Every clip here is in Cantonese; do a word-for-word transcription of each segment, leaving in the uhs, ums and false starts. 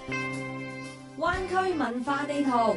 灣區文化地圖。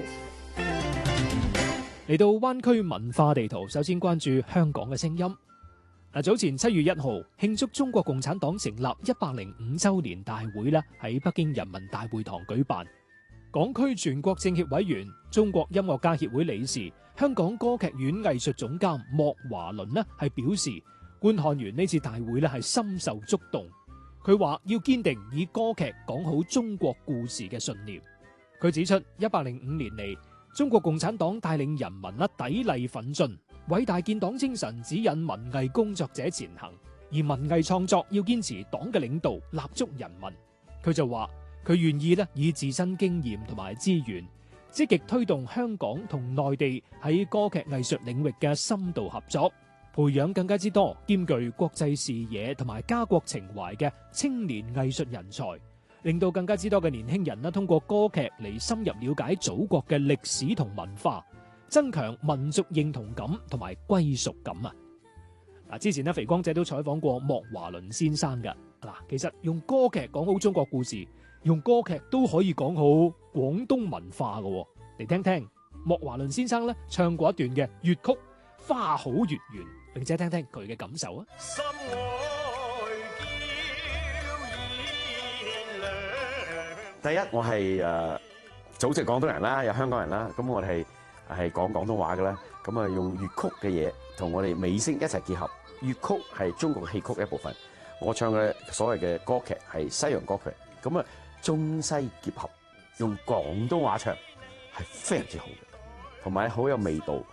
嚟到灣區文化地圖，首先關注香港嘅聲音。嗱，早前七月一號慶祝中國共產黨成立一百零五週年大會咧，喺北京人民大會堂舉辦。港區全國政協委員、中國音樂家協會理事、香港歌劇院藝術總監莫華倫咧係表示，觀看完呢次大會咧係深受觸動。佢話要堅定以歌劇講好中國故事嘅信念。佢指出，一百零五年嚟，中國共產黨帶領人民啦砥礪奮進，偉大建黨精神指引文藝工作者前行，而文藝創作要堅持黨嘅領導，立足人民。佢就話佢願意咧以自身經驗同埋資源，積極推動香港同內地喺歌劇藝術領域嘅深度合作，培養更加之多兼具國際視野同埋家國情懷嘅青年藝術人才，令到更加之多嘅年輕人啦，通過歌劇嚟深入了解祖國嘅歷史同文化，增強民族認同感同埋歸屬感啊！嗱，之前咧肥光仔都採訪過莫華倫先生噶。嗱，其實用歌劇講好中國故事，用歌劇都可以講好廣東文化噶。嚟聽聽莫華倫先生咧唱過一段嘅粵曲《花好月圓》，並且聽聽佢嘅感受啊！ 第一，我係誒祖籍廣東人啦，有香港人啦，咁我哋係係講廣東話嘅啦，咁啊用粵曲嘅嘢同我哋美聲一齊結合。粵曲係中國戲曲嘅一部分，我唱嘅所謂嘅歌劇係西洋歌劇，咁啊中西結合，用廣東話唱係非常之好嘅，同埋好有味道。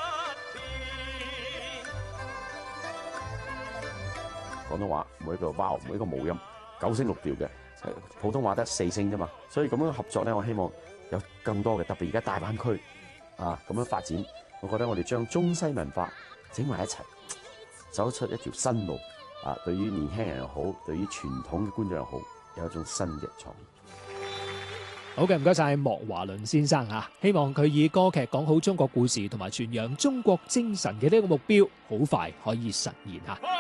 廣東話每一個 vowel 每一個母音九聲六調嘅。普通話得四聲啫嘛，所以咁樣合作咧，我希望有更多嘅，特別而家大灣區啊咁樣發展，我覺得我哋將中西文化整埋一齊，走出一條新路啊！對於年輕人又好，對於傳統嘅觀眾又好，有一種新嘅創意。 好嘅，唔該晒莫華倫先生啊！希望佢以歌劇講好中國故事同埋傳揚中國精神嘅呢個目標，好快可以實現吓。